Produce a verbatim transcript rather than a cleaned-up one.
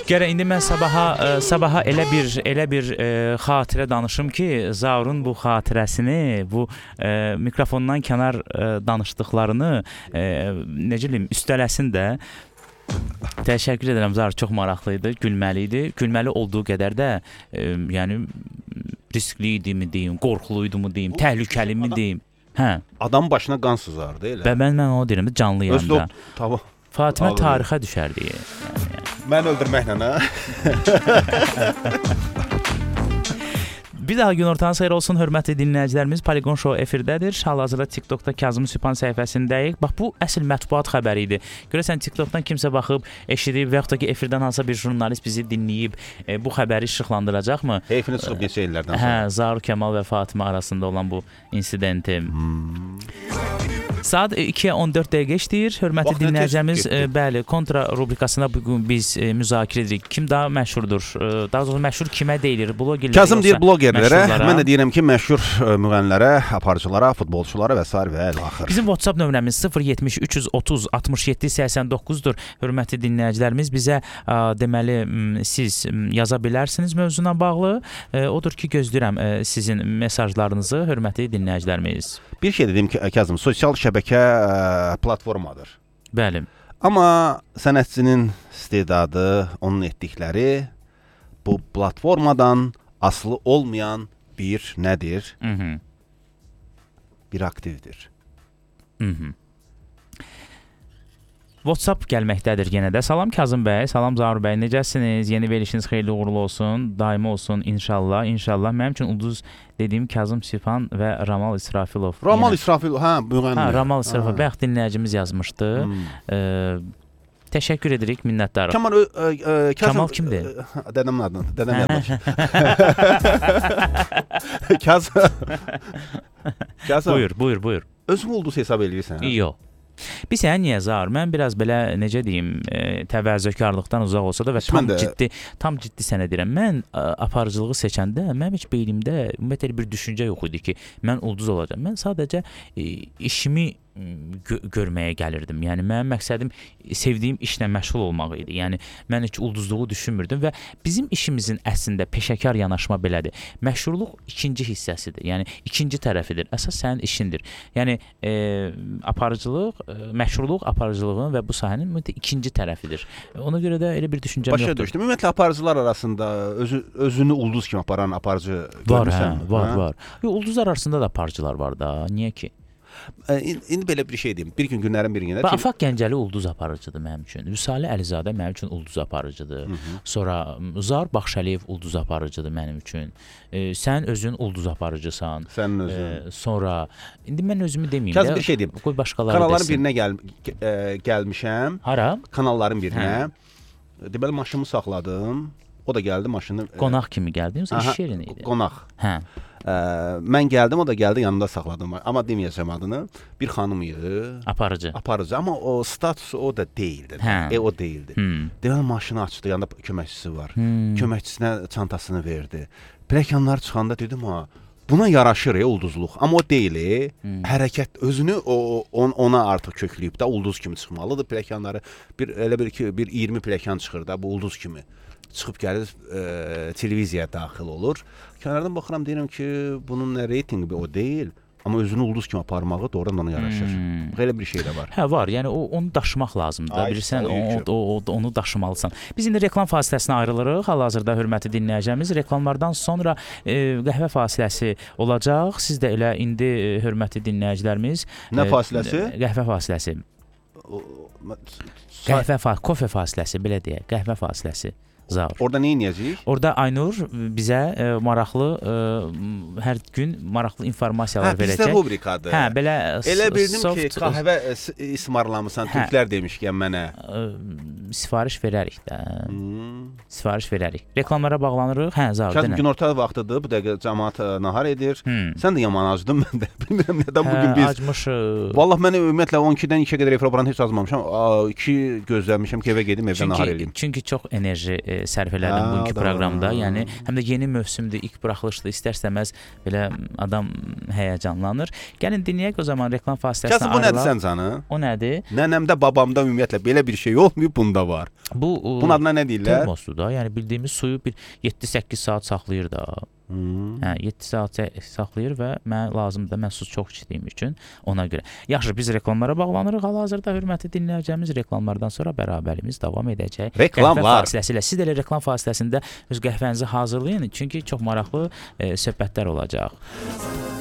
Gərək indi mən sabaha ə, sabaha elə bir elə bir ə, xatirə danışım ki, Zaurun bu xatirəsini, bu ə, mikrofondan kənar ə, danışdıqlarını ə, necə deyim, üstələsin də. Təşəkkür edirəm Zaur, çox maraqlı idi, gülməli idi. Gülməli olduğu qədər də ə, yəni riskli idimi deyim, qorxulu idimi deyim, təhlükəli mi deyim. Hə. Adam başına qan sızardı elə. Və mən mən onu deyirəm, canlı yanda. Tamam. Fatimə tarixə düşərdi. Yəni. Mən öldürməklə ha. Bir daha günortanız xeyir olsun, hörmətli dinləyicilərimiz. Poligon Show efirdədir. Hal-hazırda TikTokda Kazım Sübhan səhifəsindəyik. Bax, bu əsl mətbuat xəbəri idi. Görəsən TikTokdan kimsə baxıb, eşidib və yaxud da ki, efirdən hansısa bir jurnalist bizi dinləyib, e, bu xəbəri işıqlandıracaqmı? Heyfini çıxıb neçə illərdən sonra. Hə, Zaur Kəmal və Fatimə arasında olan bu insidenti. Hmm. Saat ikiyə on dörd dəqiqə işləyir. Hörmətli dinləyicimiz, e, bəli, kontra rubrikasında bugün biz e, müzakirə edirik. Kim daha məşhurdur? E, daha doğrusu məşhur kimə deyilir? Blogerlərə. Kazım deyir blogerlərə, mən də deyirəm ki, məşhur e, müğənnilərə, aparıcılara, futbolçulara və sair və əl-axır. Bizim WhatsApp nömrəmiz sıfır yetmiş üç yüz otuz altmış yeddi səksən doqquzdur. Hörmətli dinləyicilərimiz, bizə a, deməli siz yaza bilərsiniz mövzuna bağlı. E, odur ki, gözləyirəm e, sizin mesajlarınızı, hörmətli dinləyicilərimiz. Bir şey dedim ki, Kazım, sosial şəbəkə ə, platformadır. Bəli. Amma sənətçinin istedadı, onun etdikləri bu platformadan asılı olmayan bir nədir? Hı -hı. Bir aktivdir. Hı -hı. WhatsApp gəlməkdədir yenə də. Salam Kazım bəy, salam Zaur bəy, necəsiniz? Yeni verilişiniz xeyirli uğurlu olsun, daimi olsun inşallah, inşallah. Mənim üçün ulduz dediyim Kazım Sübhan və Ramal İsrafilov. Ramal yenə... İsrafilov, hə, müğənni. Hə, Ramal İsrafilov, bayaq dinləyicimiz yazmışdı. Hmm. E, təşəkkür edirik, minnətdarıq. Kamal, ö, ö, ö, Kazım, Kamal kimdir? Dədəmin adını, dədəm yadlaş. Kazım. Kazım. Buyur, buyur, buyur. Özün ulduz hesab edirsən? Yox. Bir sənə niyə Zaur? Mən biraz belə necə deyim, e, təvəzzökarlıqdan uzaq olsa da və tam də... ciddi, tam ciddi sənə deyirəm. Mən ə, aparıcılığı seçəndə mənim heç beynimdə ümumiyyətlə bir düşüncə yox idi ki, mən ulduz olacağam. Mən sadəcə e, işimi gö görməyə gəlirdim. Yəni mənim məqsədim sevdiyim işlə məşğul olmaq idi. Yəni mən heç ulduzluğu düşünmürdüm və bizim işimizin əslində peşəkar yanaşma belədir. Məşhurluq ikinci hissəsidir. Yəni ikinci tərəfidir. Əsas sənin işindir. Yəni e, aparıcılıq, e, məşhurluq aparıcılığın və bu sahənin ikinci tərəfidir. Ona görə də elə bir düşüncəm Başa yoxdur. Başa düşdüm. Ümumiyyətlə aparıcılar arasında özü, özünü ulduz kimi aparan aparıcı var, görmüsən? Hə, var, hə? var. Yo, ulduzlar arasında da aparıcılar var da. Niyə ki? İndi belə bir şey deyim. Bir gün günlərin bir günə. Afaq Gəncəli ulduz aparıcıdır mənim üçün. Vüsali Əlizadə mənim üçün ulduz aparıcıdır. Hı -hı. Sonra Zaur Baxşəliyev ulduz aparıcıdır mənim üçün. E, sən özün ulduz aparıcısan. Sənin özün. E, sonra indi mən özümü deməyim. Kaz bir şey deyim. Qoy başqaları Kanalların desin. birinə gəl, ə, gəlmişəm. Hara? Kanalların birinə. Deməli maşınımı saxladım. O da gəldi maşını. Qonaq kimi gəldi, yoxsa iş yerinə idi? Qonaq. Hə. Ə, mən gəldim, o da gəldi, yanımda saxladım. Amma deməyəcəm adını. Bir xanım idi. Aparıcı. Aparıcı, amma o statusu o da deyildi. Hə. E, o deyildi. Hmm. Deməli maşını açdı, yanında köməkçisi var. Hmm. Köməkçisinə çantasını verdi. Pləkanlar çıxanda dedim, ha, buna yaraşır ya ulduzluq. Amma o deyil, e, hmm. hərəkət özünü o on, ona artıq kökləyib də ulduz kimi çıxmalıdır pləkanları. Bir elə bir ki, bir iyirmi pləkan çıxır da bu ulduz kimi. Çıxıb gəlir, e, televiziyaya daxil olur. Kənardan baxıram, deyirəm ki, bunun nə reytingi o deyil. Amma özünü ulduz kimi aparmağı doğrudan ona yaraşır. Hmm. Belə bir şey də var. Hə, var. Yəni o onu daşımaq lazımdır. Ay, bilirsən, o, o, o onu daşımalısan. Biz indi reklam fasiləsinə ayrılırıq. Hal-hazırda hörmətli dinləyicimiz, reklamlardan sonra e, qəhvə fasiləsi olacaq. Siz də elə indi e, hörmətli dinləyicilərimiz, nə fasiləsi? E, qəhvə fasiləsi. O, qəhvə fa kofe fasiləsi, belə deyək. Qəhvə fasiləsi. Zaur. Orada nə edəcəyik? Orada Aynur bizə e, maraqlı e, hər gün maraqlı informasiyalar hə, verəcək. Bizdə rubrikadır. Hə, belə elə bildim soft, ki, qəhvə ismarlamısan, hə, türklər demişkən mənə. E, sifariş verərik də. Hmm. Sifariş verərik. Reklamlara bağlanırıq. Hə, Zaur. Kəsm günorta vaxtıdır. Bu dəqiqə cəmaət nahar edir. Hmm. Sən də yaman acdın, mən də bilmirəm nədən hə, bugün biz. Acmışıq. Vallahi mən ümumiyyətlə on ikidən ikiyə qədər efir aparan heç azmamışam. iki gözləmişəm ki, evə gedim, evdə nahar edeyim. Çünki çox enerji e, sərf elədim Ha, bugünkü da. proqramda. Yəni həm də yeni mövsümdür, ilk buraxılışdır. İstər-istəməz belə adam həyəcanlanır. Gəlin dinləyək o zaman reklam fasiləsinə Kəsi bu ayrılaq. nədir sən canı? O nədir? Nənəmdə, babamda ümumiyyətlə belə bir şey olmayıb, bunda var. Bu Bunun adına nə deyirlər? termosdur da. Yəni bildiyimiz suyu bir yeddi səkkiz saat saxlayır da. Hmm. Hə, yeddi saat saxlayır və mənə lazımdır. Mən su çox içdiyim üçün ona görə. Yaxşı, biz reklamlara bağlanırıq. Hal-hazırda hörmətli dinləyicimiz reklamlardan sonra bərabərliyimiz davam edəcək. Reklamlar. Qəhvə fasiləsi ilə siz də elə reklam fasiləsində öz qəhvənizi hazırlayın, çünki çox maraqlı e, söhbətlər olacaq.